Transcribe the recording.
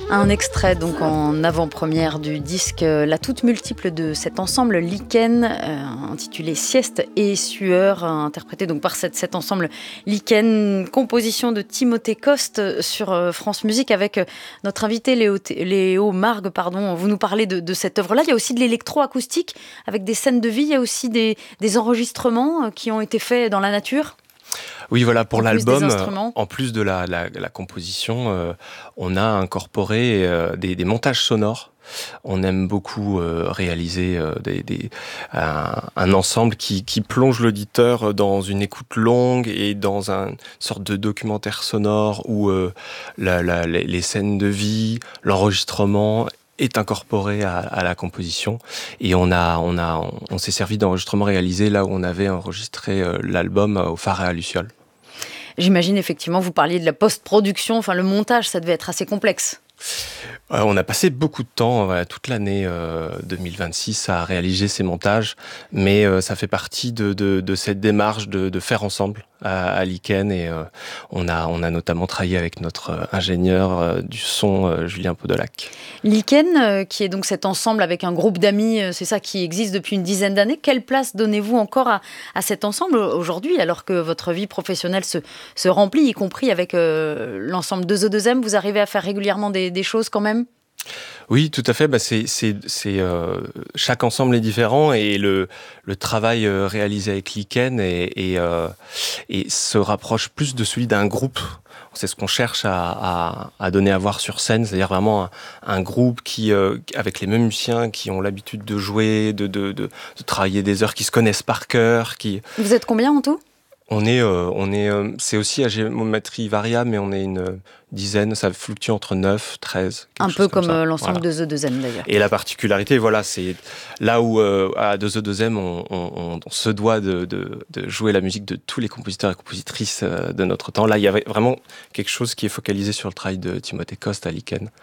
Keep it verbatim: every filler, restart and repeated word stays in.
Un extrait donc en avant-première du disque La toute multiple de cet ensemble Lichen, euh, intitulé Sieste et Sueur, interprété donc par cet, cet ensemble Lichen, composition de Timothée Coste sur euh, France Musique avec euh, notre invité Léo, Léo Margue. Pardon. Vous nous parlez de, de cette œuvre-là. Il y a aussi de l'électro-acoustique avec des scènes de vie. Il y a aussi des, des enregistrements euh, qui ont été faits dans la nature. Oui, voilà, pour en l'album, plus en plus de la, la, la composition, euh, on a incorporé euh, des, des montages sonores. On aime beaucoup euh, réaliser euh, des, des, un, un ensemble qui, qui plonge l'auditeur dans une écoute longue et dans une sorte de documentaire sonore où euh, la, la, les, les scènes de vie, l'enregistrement est incorporé à, à la composition, et on a, on a, on, on s'est servi d'enregistrements réalisés là où on avait enregistré euh, l'album au Phare et à Luciole. J'imagine effectivement, vous parliez de la post-production, enfin le montage, ça devait être assez complexe. Euh, on a passé beaucoup de temps, voilà, toute l'année euh, deux mille vingt-six à réaliser ces montages, mais euh, ça fait partie de, de, de cette démarche de, de faire ensemble à, à Lichen, et euh, on, a, on a notamment travaillé avec notre euh, ingénieur euh, du son, euh, Julien Podolac. Lichen, euh, qui est donc cet ensemble avec un groupe d'amis, euh, c'est ça qui existe depuis une dizaine d'années. Quelle place donnez-vous encore à, à cet ensemble aujourd'hui, alors que votre vie professionnelle se, se remplit, y compris avec euh, l'ensemble deux E deux M? Vous arrivez à faire régulièrement des, des choses quand même? Oui, tout à fait. Bah, c'est, c'est, c'est, euh, chaque ensemble est différent, et le, le travail euh, réalisé avec Lichen et, et, euh, et se rapproche plus de celui d'un groupe. C'est ce qu'on cherche à, à, à donner à voir sur scène, c'est-à-dire vraiment un, un groupe qui, euh, avec les mêmes musiciens qui ont l'habitude de jouer, de, de, de, de travailler des heures, qui se connaissent par cœur. Qui... Vous êtes combien en tout? On est, euh, on est, euh, c'est aussi à géométrie variable, mais on est une dizaine, ça fluctue entre neuf, treize. Un peu comme, comme l'ensemble voilà. de The deux M d'ailleurs. Et la particularité, voilà, c'est là où euh, à deux E deux M, on, on, on se doit de, de, de jouer la musique de tous les compositeurs et compositrices de notre temps. Là, il y avait vraiment quelque chose qui est focalisé sur le travail de Timothée Coste à Lichen.